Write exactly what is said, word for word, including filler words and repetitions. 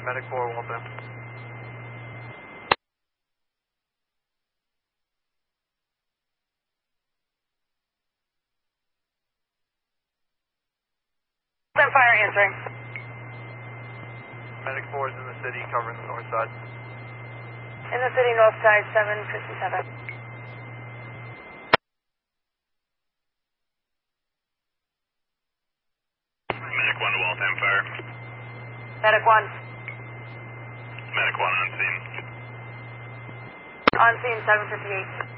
Medic four, Waltham. Waltham Fire answering. Medic four is in the city, covering the north side. In the city, north side, seven fifty-seven. Medic one to Waltham Fire. Medic one. Medic one on scene. On scene, seven fifty-eight.